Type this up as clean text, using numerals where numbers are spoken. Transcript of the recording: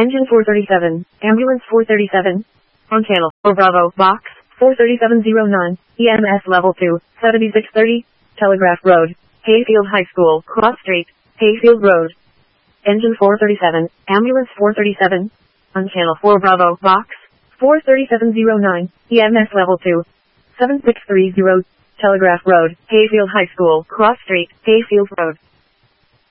Engine 437, Ambulance 437, on channel 4 Bravo, Box 43709, EMS Level 2, 7630, Telegraph Road, Hayfield High School, Cross Street, Hayfield Road. Engine 437, Ambulance 437, on channel 4 Bravo, Box 43709, EMS Level 2, 7630, Telegraph Road, Hayfield High School, Cross Street, Hayfield Road.